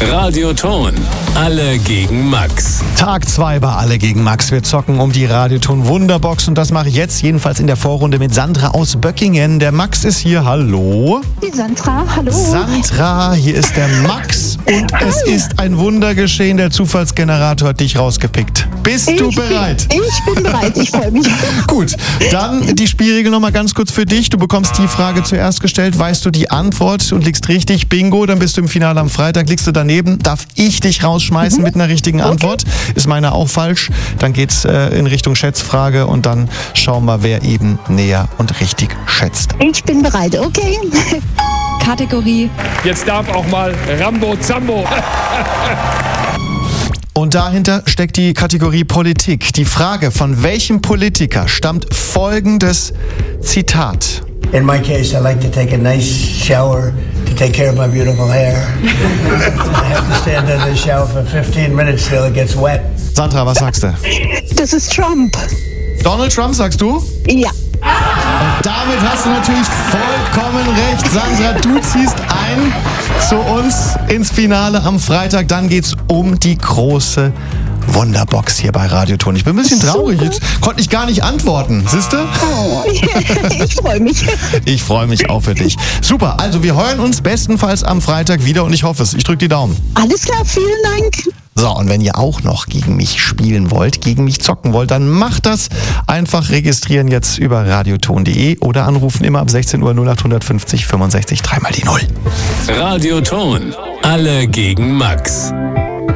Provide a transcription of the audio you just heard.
Radioton. Alle gegen Max. Tag 2 bei Alle gegen Max. Wir zocken um die Radioton Wunderbox und das mache ich jetzt jedenfalls in der Vorrunde mit Sandra aus Böckingen. Der Max ist hier. Hallo. Die Sandra, hallo. Sandra, hier ist der Max und es ist ein Wunder geschehen. Der Zufallsgenerator hat dich rausgepickt. Bist du bereit? Ich bin bereit, ich freue mich. Gut, dann die Spielregel nochmal ganz kurz für dich. Du bekommst die Frage zuerst gestellt, weißt du die Antwort und liegst richtig, bingo, dann bist du im Finale am Freitag. Liegst du daneben, darf ich dich rausschmeißen mit einer richtigen Antwort. Ist meine auch falsch. Dann geht's in Richtung Schätzfrage und dann schauen wir, wer eben näher und richtig schätzt. Ich bin bereit, okay. Kategorie. Jetzt darf auch mal Rambo Zambo. Und dahinter steckt die Kategorie Politik. Die Frage, von welchem Politiker stammt folgendes Zitat? In my case, I like to take a nice shower to take care of my beautiful hair. I have to stand under the shower for 15 minutes till it gets wet. Sandra, was sagst du? Das ist Trump. Donald Trump, sagst du? Ja. Und damit hast du natürlich vollkommen recht. Sandra, du ziehst ein zu uns ins Finale am Freitag. Dann geht's um die große Wunderbox hier bei Radioton. Ich bin ein bisschen traurig. Jetzt konnte ich gar nicht antworten. Siehst du? Oh, ich freue mich. Ich freue mich auch für dich. Super, also wir hören uns bestenfalls am Freitag wieder und ich hoffe es. Ich drücke die Daumen. Alles klar, vielen Dank. So, und wenn ihr auch noch gegen mich spielen wollt, gegen mich zocken wollt, dann macht das. Einfach registrieren jetzt über radioton.de oder anrufen immer ab 16 Uhr 0850 65 3 mal die 0. Radioton. Alle gegen Max.